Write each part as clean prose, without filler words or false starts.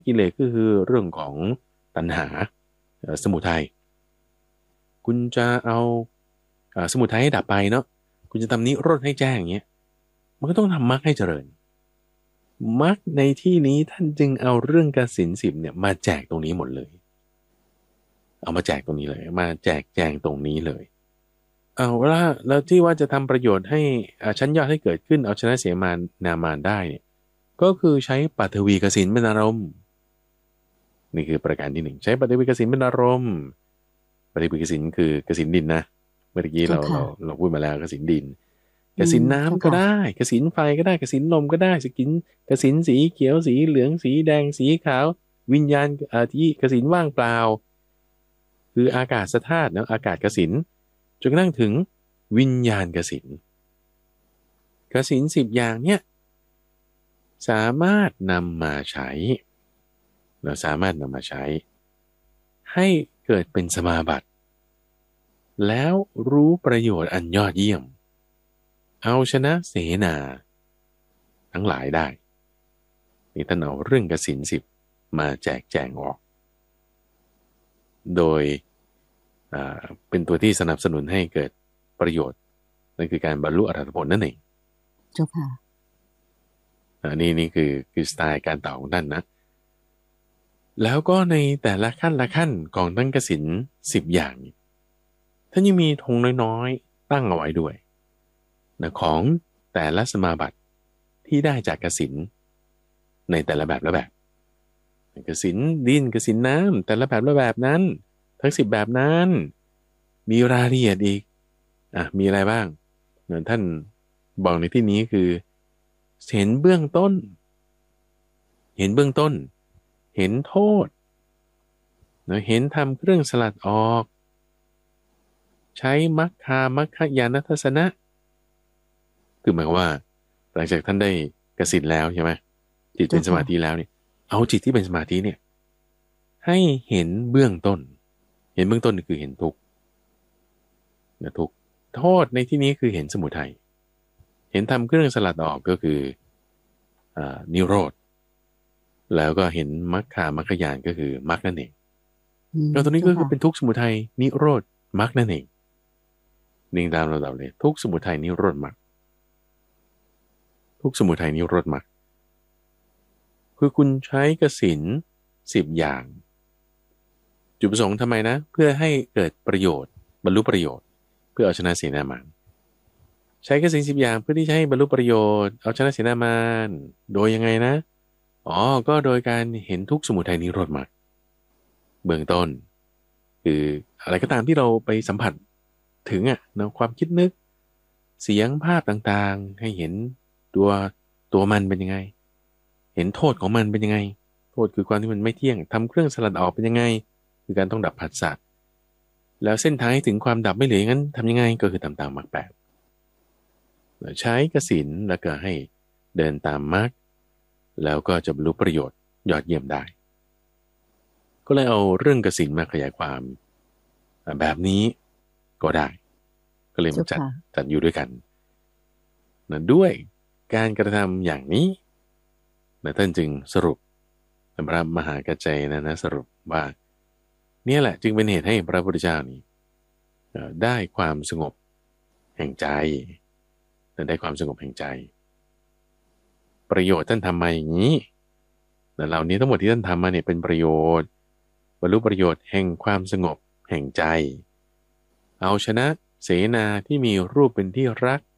กิเลสก็คือเรื่องของตัณหาสมุทัยคุณจะเอาสมุทัยให้ดับไปเนาะคุณจะทำนิโรธให้แจ้งอย่างเงี้ยมันก็ต้องทำมรรคให้เจริญมรรคในที่นี้ท่านจึงเอาเรื่องกสิณ10เนี่ยมาแจกตรงนี้หมดเลยเอามาแจกตรงนี้เลยมาแจกแจงตรงนี้เลยเอาแล้วที่ว่าจะทำประโยชน์ให้ชั้นยอดให้เกิดขึ้นเอาชนะเสมานามานได้เนี่ยก็คือใช้ปัทวีกสิณเป็นอารมณ์นี่คือประการที่หนึ่งใช้ปัทวีกสิณเป็นอารมณ์ปัทวีกสิณคือกสิณดินนะเมื่อกี้เจ้าค่ะเราพูดมาแล้วกสิณดินกอืมสิณเจ้าน้ำก็ค่ะได้กสิณไฟก็ได้กสิณลมก็ได้กสิณสีเขียวสีเหลืองสีแดงสีขาววิญญาณที่กสิณว่างเปล่าคืออากาศธาตุนะอากาศกสิณจนกระทั่งถึงวิญญาณกสิณกสิณ10 อย่างเนี่ยสามารถนำมาใช้เราสามารถนำมาใช้ให้เกิดเป็นสมาบัติแล้วรู้ประโยชน์อันยอดเยี่ยมเอาชนะเสนาทั้งหลายได้นี่ท่านเอาเรื่องกสิณ10มาแจกแจงออกโดยเป็นตัวที่สนับสนุนให้เกิดประโยชน์นั่นคือการบรรลุอรหัตผลนั่นเองเจ้าค่ะนี่คือสไตล์การต่อของท่านนะแล้วก็ในแต่ละขั้นละขั้นของตั้งกสิณ10 อย่างท่านยังมีธงน้อยๆตั้งเอาไว้ด้วยนะของแต่ละสมาบัติที่ได้จากกสิณในแต่ละแบบละแบบกสิณดินกสิณน้ำแต่ละแบบละแบบนั้นทั้ง10 แบบนั้นมีรายละเอียดอีกมีอะไรบ้างเหมือนท่านบอกในที่นี้คือเห็นเบื้องต้นเห็นเบื้องต้นเห็นโทษนะเห็นทำเครื่องสลัดออกใช้มัคคายานทัศนะคือหมายความว่าหลังจากท่านได้กสิณแล้วใช่ไหมจิตเป็เจ้าค่ะนสมาธิแล้วเนี่ยเอาจิตที่เป็นสมาธิเนี่ยให้เห็นเบื้องต้นเห็นเบื้องต้นคือเห็นทุกข์นะทุกข์โทษในที่นี้คือเห็นสมุทัยเห็นทำเครื่องสลัดออกก็คือนิโรธแล้วก็เห็นมัคคายานก็คือมรรคนั่นเองอืมแล้วตัวนี้เจ้าค่ะก็คือเป็นทุกข์สมุทัยนิโรธมรรคนั่นเองนิ่งตามเราเลยทุกข์สมุทัยนิโรธมรรคทุกข์สมุทัยนิโรธมรรคคือคุณใช้กสิณ10 อย่างจุดประสงค์ทำไมนะเพื่อให้เกิดประโยชน์บรรลุประโยชน์เพื่อเอาชนะเสนามานใช้กสิณ10 อย่างเพื่อที่จะให้บรรลุประโยชน์เอาชนะเสนามานโดยยังไงนะอ๋อก็โดยการเห็นทุกข์สมุทัยนิโรธมรรคเบื้องต้นคืออะไรก็ตามที่เราไปสัมผัสถึงเนาะความคิดนึกเสียงภาพต่างๆให้เห็นตัวตัวมันเป็นยังไงเห็นโทษของมันเป็นยังไงโทษคือความที่มันไม่เที่ยงทำเครื่องสลัดออกเป็นยังไงคือการต้องดับผัสสะแล้วเส้นทางให้ถึงความดับไม่เหลืออย่างนั้นทำยังไงก็คือทำตามมรรคแปดใช้กสิณแล้วก็ให้เดินตามมรรคแล้วก็จะบรรลุประโยชน์ยอดเยี่ยมได้ก็เลยเอาเรื่องกสิณมาขยายความแบบนี้ก็ได้ก็เลยมาเจ้าค่ะจัดอยู่ด้วยกันนะด้วยการกระทำอย่างนี้นะท่านจึงสรุปพระมหากัจจัยนะสรุปว่าเนี่ยแหละจึงเป็นเหตุให้พระพุทธเจ้านี้ได้ความสงบแห่งใจได้ความสงบแห่งใจประโยชน์ท่านทำมาอย่างนี้แต่เหล่านี้ทั้งหมดที่ท่านทำมาเนี่ยเป็นประโยชน์บรรลุประโยชน์แห่งความสงบแห่งใจเอาชนะเสนาที่มีรูปเป็นที่รัก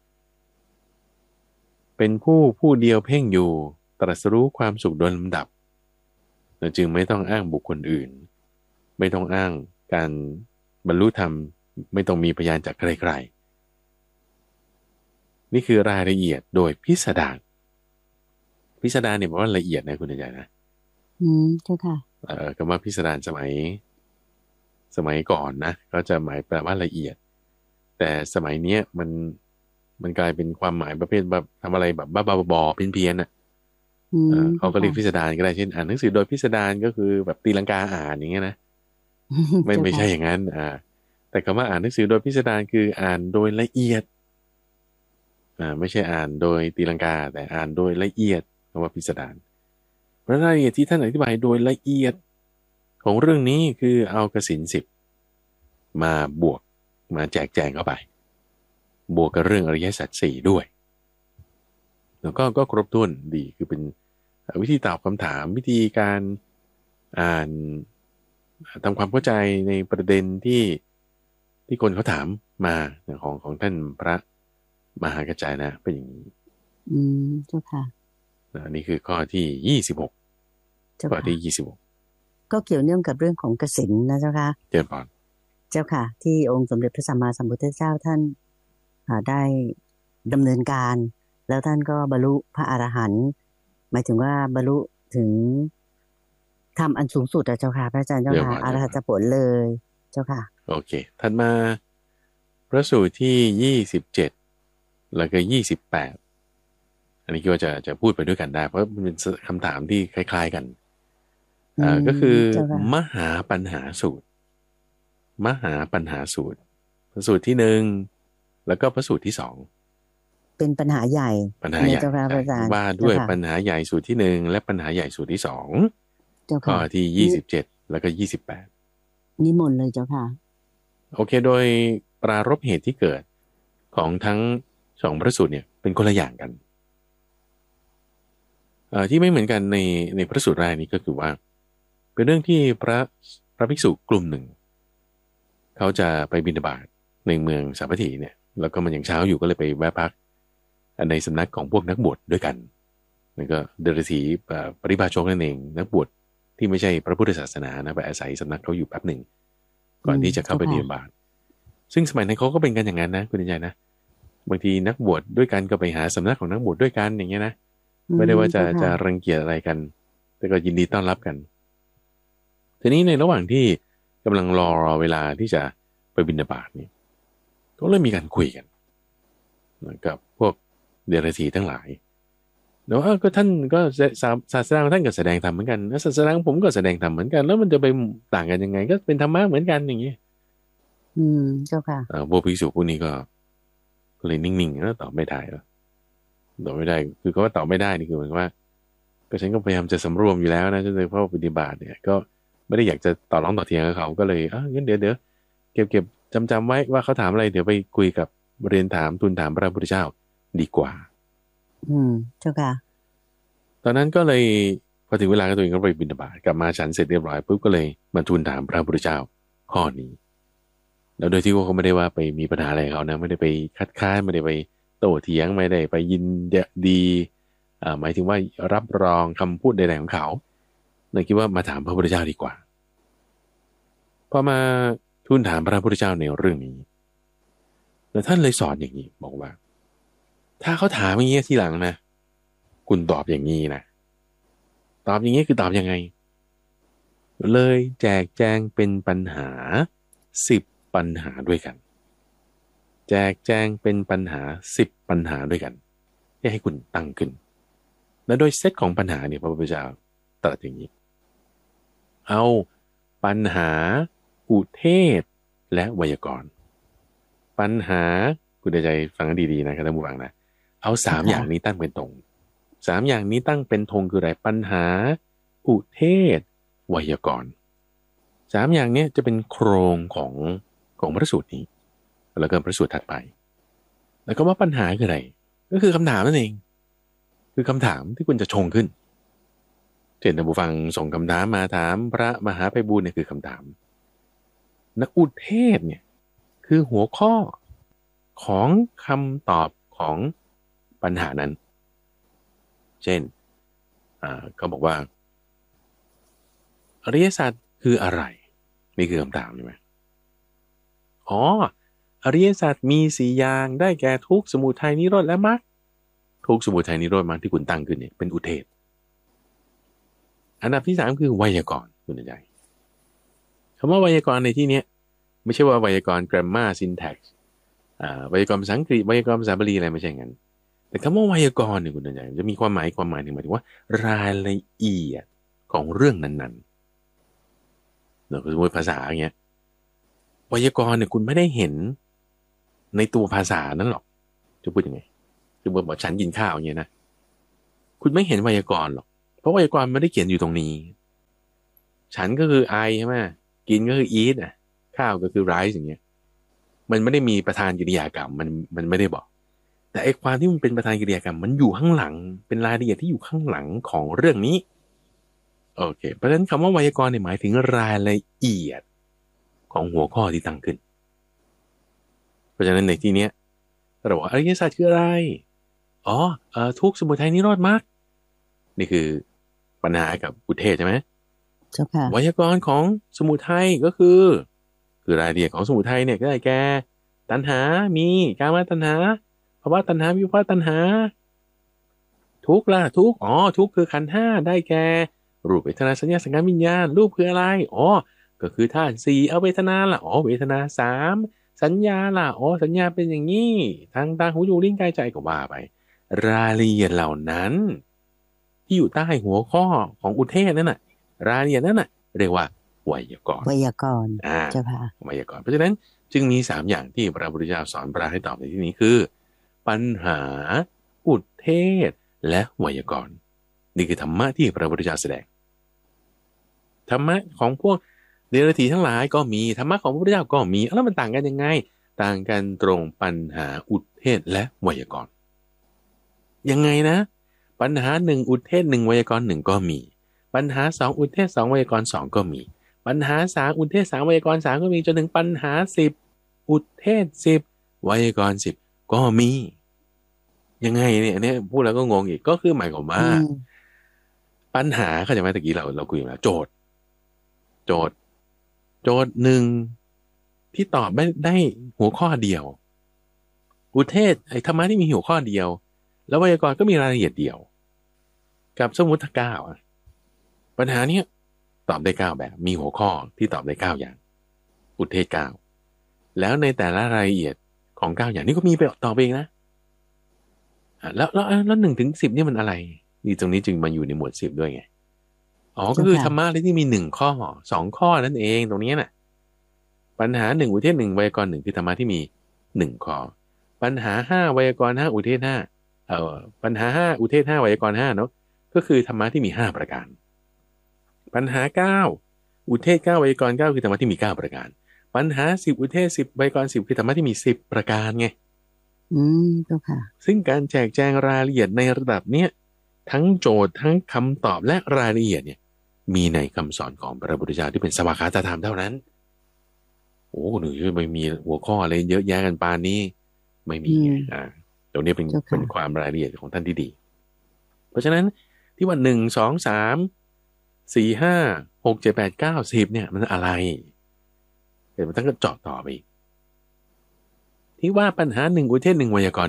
เป็นผู้เดียวเพ่งอยู่ตรัสรู้ความสุขโดยลำดับเราจึงไม่ต้องอ้างบุคคลอื่นไม่ต้องอ้างการบรรลุธรรมไม่ต้องมีพยานจากใครๆนี่คือรายละเอียดโดยพิสดารพิสดารเนี่ยบอกว่าละเอียดนะคุณอาจารย์นะอืมเจ้าค่ะคำว่าพิสดารสมัยก่อนนะก็จะหมายแปลว่าละเอียดแต่สมัยเนี้ยมันกลายเป็นความหมายประเภทแบบทำอะไรแบบบ้าๆบอๆเพี้ยนๆน่ะอืมเขาก็เรียเจ้าค่ะกพิสดารก็ได้เช่นอ่านหนังสือโดยพิสดารก็คือแบบตีลังกาอ่านอย่างเงี้ยนะ ไม่เจ้าค่ะไม่ใช่อย่างนั้นแต่คำว่าอ่านหนังสือโดยพิสดารคืออ่านโดยละเอียดไม่ใช่อ่านโดยตีลังกาแต่อ่านโดยละเอียดคำว่าพิสดารรายละเอียดที่ท่านอธิบายโดยละเอียดของเรื่องนี้คือเอากสิณ10มาบวกมาแจกแจงเข้าไปบวกกับเรื่องอริยสัจ4ด้วยแล้วก็ครบถ้วนดีคือเป็นวิธีตอบคำถามวิธีการอ่านทำความเข้าใจในประเด็นที่คนเขาถามมาของท่านพระมหากัจจายนะเป็นอย่างนี้เจ้าค่ะอันนี้คือข้อที่26ข้อที่26 ก็เกี่ยวเนื่องกับเรื่องของกสิณนะเจ้าค่ะเจริญพรเจ้าค่ะที่องค์สมเด็จพระสัมมาสัมพุทธเจ้าท่านได้ดำเนินการแล้วท่านก็บรรลุพระอรหันต์หมายถึงว่าบรรลุถึงธรรมอันสูงสุดเจ้าค่ะพระอาจารย์เจ้าค่ะอรหัตผลเลยเจ้าค่ะโอเคถัดมาพระสูตรที่27แล้วก็28อันนี้คิดว่าจะพูดไปด้วยกันได้เพราะมันเป็นคำถามที่คล้ายๆกันก็คือมหาปัญหาสูตรมหาปัญหาสูตรพระสูตรที่1แล้วก็พระสูตรที่2 เป็นปัญหาใหญ่ปัญหาใหญ่ว่าด้วยปัญหาใหญ่สูตรที่1และปัญหาใหญ่สูตรที่2ข้อที่27แล้วก็28 นิมนต์เลยเจ้าค่ะโอเคโดยปรารภเหตุที่เกิดของทั้ง2พระสูตรเนี่ยเป็นคนละอย่างกันที่ไม่เหมือนกันในพระสูตรแรกนี้ก็คือว่าเป็นเรื่องที่พระภิกษุกลุ่มหนึ่งเขาจะไปบิณฑบาตในเมืองสาวัตถีเนี่ยแล้วก็มันยังเช้าอยู่ก็เลยไปแวะพักในสำนักของพวกนักบวชด้วยกันนั่นก็เดรัจฉีปริพาชกนั่นเองนักบวชที่ไม่ใช่พระพุทธศาสนานะไปอาศัยสำนักเขาอยู่แป๊บหนึ่งก่อนที่จะเข้าไปบิณฑบาตซึ่งสมัยนั้นเขาก็เป็นกันอย่างนั้นนะคุณใจนะบางทีนักบวชด้วยกันก็ไปหาสำนักของนักบวชด้วยกันอย่างเงี้ยนะไม่ได้ว่าจะรังเกียจอะไรกันแต่ก็ยินดีต้อนรับกันทีนี้ในระหว่างที่กำลังรอเวลาที่จะไปบิณฑบาตนี่ก็เริ่มมีการคุยกันกับพวกเดรัจฉีทั้งหลายแล้วก็ท่านก็ศาสดาท่านก็แสดงธรรมเหมือนกันศาสดาผมก็แสดงธรรมเหมือนกันแล้วมันจะไปต่างกันยังไงก็เป็นธรรมะเหมือนกันอย่างนี้เจ้าค่ะพวกภิกษุพวกนี้ก็เลยนิ่งๆแล้วตอบไม่ได้แล้วตอบไม่ได้คือเขาว่าตอบไม่ได้นี่คือเหมือนว่าก็ฉันก็พยายามจะสำรวมอยู่แล้วนะจนเลยเพราะปฏิบัติเนี่ยก็ไม่ได้อยากจะต่อร้องต่อเถียงกับเขาก็เลยงั้นเดี๋ยวเก็บจำไว้ว่าเขาถามอะไรเดี๋ยวไปคุยกับเรียนถามทูลถามพระพุทธเจ้าดีกว่าเจ้าค่ะตอนนั้นก็เลยพอถึงเวลาตัวเองก็ไปบิณฑบาตกลับมาฉันเสร็จเรียบร้อยปุ๊บก็เลยมาทูลถามพระพุทธเจ้าข้อนี้แล้วโดยที่ว่าเขาไม่ได้ว่าไปมีปัญหาอะไรเขานะไม่ได้ไปคัดค้านไม่ได้ไปโต้เถียงไม่ได้ไปยินดีหมายถึงว่ารับรองคำพูดใดๆของเขาเลยคิดว่ามาถามพระพุทธเจ้าดีกว่าพอมาทูลถามพระพุทธเจ้าในเรื่องนี้แล้วท่านเลยสอนอย่างนี้บอกว่าถ้าเขาถามอย่างนี้ทีหลังนะคุณตอบอย่างนี้นะตอบอย่างนี้คือตอบยังไงเลยแจกแจงเป็นปัญหา10ปัญหาด้วยกันแจกแจงเป็นปัญหา10ปัญหาด้วยกันให้คุณตั้งขึ้นและโดยเซตของปัญหาเนี่ยพระพุทธเจ้าตรัสอย่างนี้เอาปัญหาอุเทศและไวยากรณ์ปัญหาคุณใจฟังดีๆนะครับท่านผู้ฟังนะเอา3อย่างนี้ตั้งเป็นธง3อย่างนี้ตั้งเป็นธงคืออะไรปัญหาอุเทศไวยากรณ์3อย่างนี้จะเป็นโครงของพระสูตรนี้แล้วก็พระสูตรถัดไปแล้วก็ว่าปัญหาคืออะไรก็คือคำถามนั่นเองคือคำถามที่คุณจะชงขึ้นเช่นท่านผู้ฟังส่งคำถามมาถามพระมหาไพบูลย์เนี่ยคือคำถามนักอุเทศเนี่ยคือหัวข้อของคำตอบของปัญหานั้นเช่นเขาบอกว่าอริยสัจคืออะไรนี่คือคำถามใช่ไหมอริยสัจมี4อย่างได้แก่ทุกข์สมุทัยนิโรธและมรรคทุกข์สมุทัยนิโรธมรรคที่คุณตั้งขึ้นเนี่ยเป็นอุเทศอันดับที่3คือไวยากรณ์คุณใจคำว่าไวยากรณ์ในที่นี้ไม่ใช่ว่าไวยากรณ์ grammar syntax ไวยากรณ์ภาษาอังกฤษไวยากรณ์ภาษาบาลีอะไรไม่ใช่งั้นแต่คำว่าไวยากรณ์เนี่ยคุณใจจะมีความหมายถึงหมายถึงว่ารายละเอียดของเรื่องนั้นๆเราสมมติภาษาอย่างเงี้ยไวยากรณ์เนี่ยคุณไม่ได้เห็นในตัวภาษานั้นหรอกจะพูดยังไงคือบอกฉันกินข้าวอย่างเงี้ยนะคุณไม่เห็นไวยากรณ์หรอกเพราะไวยากรณ์ไม่ได้เขียนอยู่ตรงนี้ฉันก็คือไอใช่ไหมกินก็คืออีทอ่ะข้าวก็คือไรซ์อย่างเงี้ยมันไม่ได้มีประธานกิริยากรรมมันไม่ได้บอกแต่ไอ้ความที่มันเป็นประธานกิริยากรรมมันอยู่ข้างหลังเป็นรายละเอียดที่อยู่ข้างหลังของเรื่องนี้โอเคเพราะฉะนั้นคำว่าไวยากรณ์เนี่ยหมายถึงรายละเอียดของหัวข้อที่ตั้งขึ้นเพราะฉะนั้นในที่เนี้ยเราบอกอริยสัจคืออะไรอ๋อทุกข์สมุทัยนิโรธมรรคนี่คือปัญหากับอุเทศใช่ไหมเจ้าค่ะไวยากรณ์ของสมุทัยก็คือรายละเอียดของสมุทัยเนี่ยก็ได้แก่ตัณหามีกามตัณหาภวตัณหาวิภวตัณหาทุกข์ล่ะทุกข์อ๋อทุกข์คือขันธ์ห้าได้แก่รูปเวทนาสัญญาสังขารวิญญาณรูปคืออะไรอ๋อก็คือธาตุสี่เอาเวทนาล่ะอ๋อเวทนาสามสัญญาล่ะอ๋อสัญญาเป็นอย่างนี้ทางตาหูจมูกลิ้นกายใจก็ว่าไปรายละเอียดเหล่านั้นที่อยู่ใต้หัวข้อของอุเทศนั่นน่ะรายละเอียดนั่นน่ะเรียกว่าไวยากรณ์ไวยากรณ์เจ้าค่ะไวยากรณ์เพราะฉะนั้นจึงมีสามอย่างที่พระพุทธเจ้าสอนพระให้ตอบในที่นี้คือปัญหาอุเทศและไวยากรณ์นี่คือธรรมะที่พระพุทธเจ้าแสดงธรรมะของพวกเดรัจฉีทั้งหลายก็มีธรรมะของพระพุทธเจ้าก็มีแล้วมันต่างกันยังไงต่างกันตรงปัญหาอุเทศและไวยากรณ์ยังไงนะปัญหาหนึ่งอุเทศหนึ่งไวยากรณ์หนึ่งก็มีปัญหาสองอุเทศสองไวยากรณ์สองก็มีปัญหาสามอุเทศสามไวยากรณ์สามก็มีจนถึงปัญหาสิบอุเทศสิบไวยากรณ์สิบก็มียังไงเนี่ยอันนี้พูดแล้วก็งงอีกก็คือหมายความว่าปัญหาเข้าใจไหมตะกี้เราคุยมาโจทย์หนึ่งที่ตอบได้หัวข้อเดียวอุเทศไอ้ธรรมะที่มีหัวข้อเดียวแล้วไวยากรณ์ก็มีรายละเอียดเดียวกับสมมุติเก้าปัญหาเนี้ยตอบได้เก้าแบบมีหัวข้อที่ตอบได้เก้าอย่างอุเทศเก้าแล้วในแต่ละรายละเอียดของเก้าอย่างนี้ก็มีไปตอบเองนะแล้วหนึ่งถึงสิบนี่มันอะไรนี่ตรงนี้จึงมาอยู่ในหมวดสิบด้วยไงอ๋อก็คือธรรมะที่มีหนึ่งข้อสองข้อนั่นเองตรงนี้น่ะปัญหาหนึ่งอุเทศหนึ่งไวยากรณ์หนึ่งคือธรรมะที่มีหนึ่งข้อปัญหาห้าไวยากรณ์ห้าอุเทศห้าปัญหาห้าอุเทศห้าไวยากรณ์ห้าเนาะก็คือธรรมะที่มีห้าประการปัญหาเก้าอุเทศเก้าไวยากรณ์เก้าคือธรรมะที่มีเก้าประการปัญหาสิบอุเทศสิบไวยากรณ์สิบคือธรรมะที่มีสิบประการไงเจ้าค่ะซึ่งการแจกแจงรายละเอียดในระดับเนี้ยทั้งโจทย์ทั้งคำตอบและรายละเอียดเนี่ยมีในคำสอนของพระพุทธเจ้าที่เป็นสวากขาตธรรมเท่านั้นโอ้หนูไม่มีหัวข้ออะไรเยอะแยะกันปานนี้ไม่มีตรงนี้เป็นความรายละเอียดของท่านที่ดีเพราะฉะนั้นที่ว่า1 2 3 4 5 6 7 8 9 10เนี่ยมันอะไรเดี๋ยวมันต้องก็เจาะต่อไปอีกที่ว่าปัญหา1อุเทศ1ไวยากรณ์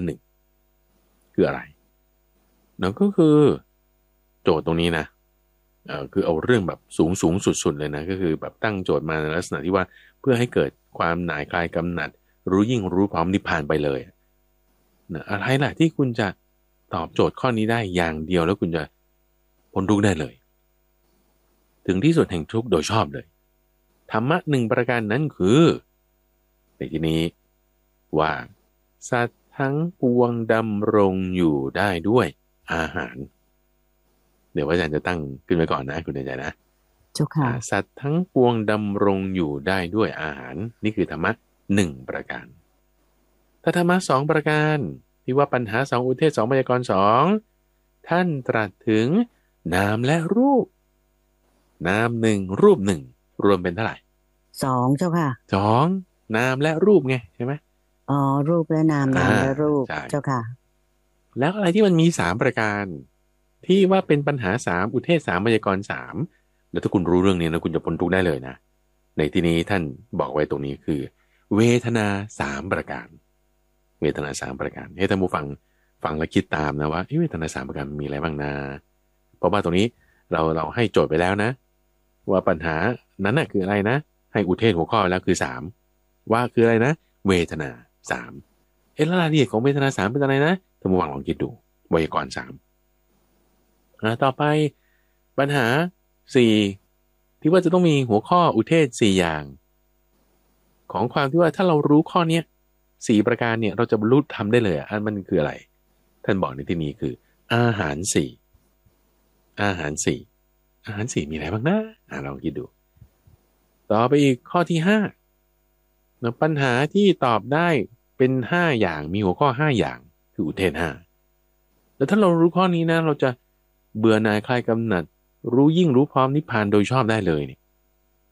1คืออะไรเนาะก็คือโจทย์ตรงนี้นะคือเอาเรื่องแบบสูงสุดๆเลยนะก็คือแบบตั้งโจทย์มาในลักษณะที่ว่าเพื่อให้เกิดความหน่ายคลายกำหนัดรู้ยิ่งรู้พร้อมนิพพานไปเลยนะอะไรล่ะที่คุณจะตอบโจทย์ข้อนี้ได้อย่างเดียวแล้วคุณจะพ้นทุกข์ได้เลยถึงที่สุดแห่งทุกข์โดยชอบเลยธรรมะหนึ่งประการนั้นคือในที่นี้ว่าสัตว์ทั้งปวงดำรงอยู่ได้ด้วยอาหารเดี๋ยวอาจารย์จะตั้งขึ้นไว้ก่อนนะคุณใจนะเจ้าค่ะสัตว์ทั้งปวงดำรงอยู่ได้ด้วยอาหารนี่คือธรรมะหนึ่งประการถ้าธรรมะสองประการที่ว่าปัญหาสองอุเทศสองไวยากรณ์สองท่านตรัสถึงนามและรูปนามหนึ่งรูปหนึ่งรวมเป็นเท่าไหร่สองเจ้าค่ะสองนามและรูปไงใช่ไหมอ๋อรูปและนามนามและรูปเจ้าค่ะแล้วอะไรที่มันมีสามประการที่ว่าเป็นปัญหาสามอุเทศสามไวยากรณ์สามแล้วถ้าคุณรู้เรื่องนี้นะคุณจะพ้นทุกข์ได้เลยนะในที่นี้ท่านบอกไว้ตรงนี้คือเวทนาสามประการเวทนาสามประการให้ท่านผู้ฟังและคิดตามนะว่าเวทนาสามประการมีอะไรบ้างนะเพราะว่าตรงนี้เราให้โจทย์ไปแล้วนะว่าปัญหานั้นน่ะคืออะไรนะให้อุเทศหัวข้อแล้วคือสามว่าคืออะไรนะเวทนาสามรายละเอียดของเวทนาสามเป็นอะไรนะท่านผู้ฟังลองคิดดูไวยากรณ์สามต่อไปปัญหาสี่ที่ว่าจะต้องมีหัวข้ออุเทศสี่อย่างของความที่ว่าถ้าเรารู้ข้อเนี้ยสี่ประการเนี่ยเราจะบรรลุธรรมได้เลยมันคืออะไรท่านบอกในที่นี้คืออาหารสี่อาหารสี่อาหารสี่มีอะไรบ้างนะลองคิดดูต่อไปอีกข้อที่ห้าปัญหาที่ตอบได้เป็นห้าอย่างมีหัวข้อห้าอย่างคืออุเทนห้าแล้วถ้าเรารู้ข้อนี้นะเราจะเบื่อหน่ายคลายกำหนัดรู้ยิ่งรู้พร้อมนิพพานโดยชอบได้เลยเนี่ย